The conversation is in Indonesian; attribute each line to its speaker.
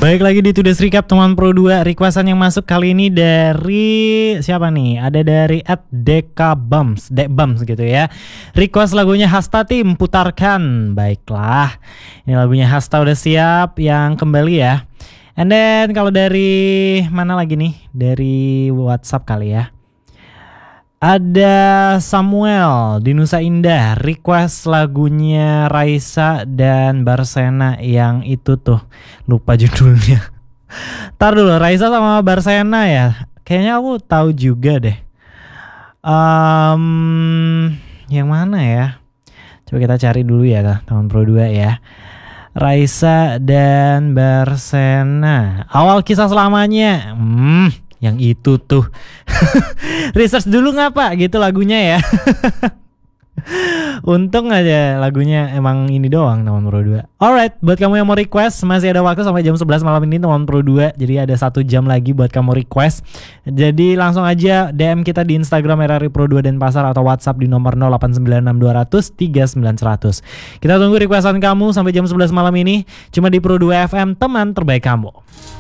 Speaker 1: Baik lagi di Today's Recap teman Pro 2. Requestan yang masuk kali ini dari siapa nih? Ada dari @dekabums gitu ya. Request lagunya Hasta Tim, putarkan. Baiklah, ini lagunya Hasta udah siap yang kembali ya. And then kalau dari mana lagi nih? Dari WhatsApp kali ya. Ada Samuel di Nusa Indah, request lagunya Raisa dan Barsena yang itu tuh, lupa judulnya. Ntar dulu, Raisa sama Barsena ya, kayaknya aku tahu juga deh. Yang mana ya? Coba kita cari dulu ya teman Pro 2 ya. Raisa dan Barsena, awal kisah selamanya. Yang itu tuh. Research dulu ngapa gitu lagunya ya. Untung aja lagunya emang ini doang teman Pro 2. Alright, buat kamu yang mau request, masih ada waktu sampai jam 11 malam ini teman Pro 2. Jadi ada 1 jam lagi buat kamu request. Jadi langsung aja DM kita di Instagram RRI Pro 2 Denpasar atau WhatsApp di nomor 0896 200 39100. Kita tunggu requestan kamu sampai jam 11 malam ini. Cuma di Pro 2 FM, teman terbaik kamu.